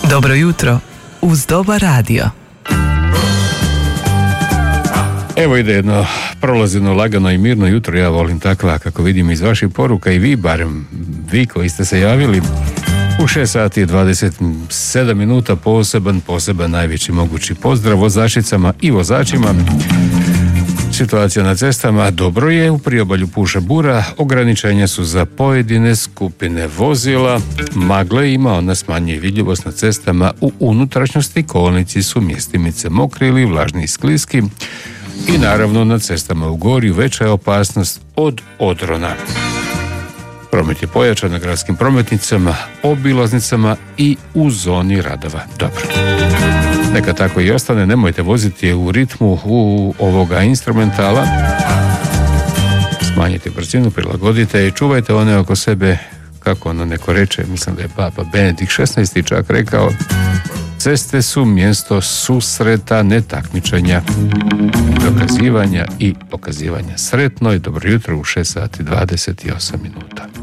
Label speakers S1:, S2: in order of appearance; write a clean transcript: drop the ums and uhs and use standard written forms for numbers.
S1: Dobro jutro uz Dobar radio.
S2: Evo ide prolazi jedno lagano i mirno jutro, ja volim takva, kako vidim iz vaših poruka, i vi, barem vi koji ste se javili. U 6 sati i 27 minuta poseban najveći mogući pozdrav vozačicama i vozačima. Situacija na cestama dobro je, u priobalju puše bura, ograničenja su za pojedine skupine vozila, magle ima, ona smanjuje vidljivost na cestama u unutrašnjosti, kolnici su mjestimice mokri ili vlažni i skliski i naravno na cestama u Gorju veća je opasnost od odrona. Promet je pojačan na gradskim prometnicama, obilaznicama i u zoni radova. Dobro. Neka tako i ostane, nemojte voziti u ritmu ovoga instrumentala. Smanjite brzinu, prilagodite i čuvajte one oko sebe, kako ono neko reče, mislim da je Papa Benedikt XVI čak rekao, ceste su mjesto susreta, ne takmičenja, dokazivanja i pokazivanja. Sretno i dobro jutro u 6 sati 28 minuta.